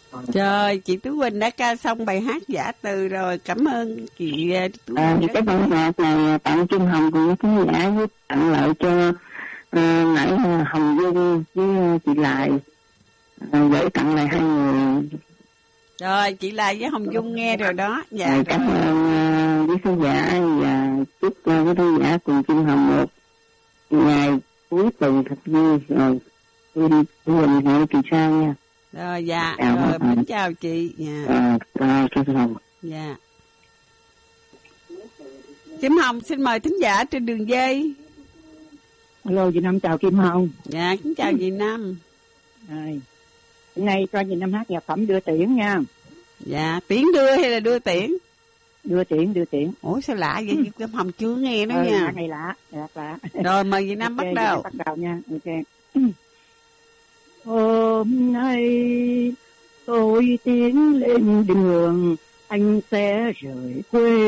Trời, chị Tú Quỳnh đã ca xong bài hát Giả Từ rồi. Cảm ơn chị Tú Quỳnh. Cái bài hát này tặng Kim Hồng cùng khán giả, với tặng lại cho nãy Hồng Dung với chị Lại, gửi tặng lại hai người. Rồi, chị Lại với Hồng Dung nghe rồi đó. Dạ, cảm ơn quý khán giả, và chúc quý khán giả cùng Kim Hồng một ngày cuối tuần thật vui. Rồi tôi đi Quỳnh hẹn kỳ sau nha. Rồi, dạ, rồi mến chào chị. Dạ. Dạ. Kim Hồng xin mời thính giả trên đường dây. Alo, chị Năm chào Kim Hồng. Dạ, kính chào chị Năm. Hôm nay cho chị Năm hát nhạc phẩm Đưa Tiễn nha. Dạ, tiễn đưa hay là đưa tiễn? Đưa tiễn. Ủa sao lạ vậy? Kim Hồng chưa nghe nữa nha. Ngày lạ. Rồi mời chị Năm bắt đầu. Bắt đầu nha. Ok. Hôm nay tôi tiến lên đường, anh sẽ rời quê.